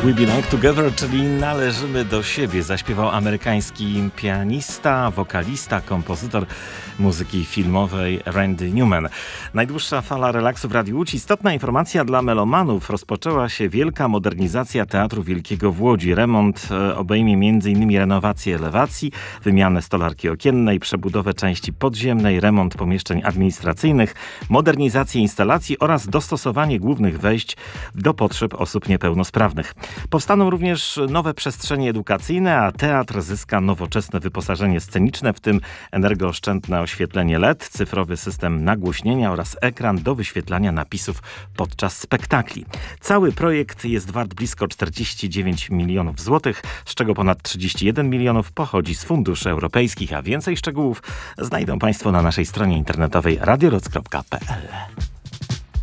We Belong Together, czyli należymy do siebie, zaśpiewał amerykański pianista, wokalista, kompozytor muzyki filmowej Randy Newman. Najdłuższa fala relaksu w Radiu Łódź. Istotna informacja dla melomanów. Rozpoczęła się wielka modernizacja Teatru Wielkiego w Łodzi. Remont obejmie m.in. renowację elewacji, wymianę stolarki okiennej, przebudowę części podziemnej, remont pomieszczeń administracyjnych, modernizację instalacji oraz dostosowanie głównych wejść do potrzeb osób niepełnosprawnych. Powstaną również nowe przestrzenie edukacyjne, a teatr zyska nowoczesne wyposażenie sceniczne, w tym energooszczędne oświetlenie LED, cyfrowy system nagłośnienia oraz ekran do wyświetlania napisów podczas spektakli. Cały projekt jest wart blisko 49 milionów złotych, z czego ponad 31 milionów pochodzi z funduszy europejskich, a więcej szczegółów znajdą Państwo na naszej stronie internetowej radioloc.pl.